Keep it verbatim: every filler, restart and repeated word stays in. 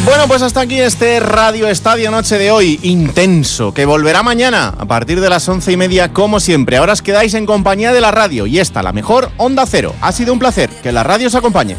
Bueno, pues hasta aquí este Radio Estadio Noche de hoy, intenso, que volverá mañana a partir de las once y media como siempre. Ahora os quedáis en compañía de la radio y esta, la mejor Onda Cero. Ha sido un placer, que la radio os acompañe.